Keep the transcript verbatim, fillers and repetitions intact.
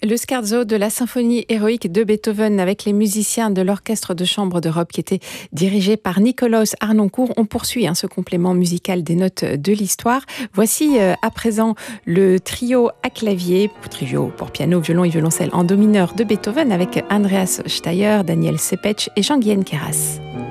Le scherzo de la symphonie héroïque de Beethoven avec les musiciens de l'orchestre de chambre d'Europe qui était dirigé par Nikolaus Harnoncourt. On poursuit hein, ce complément musical des notes de l'histoire. Voici euh, à présent le trio à clavier, trio pour piano, violon et violoncelle en do mineur de Beethoven avec Andreas Steyr, Daniel Sepetsch et Jean-Guyen Queyras.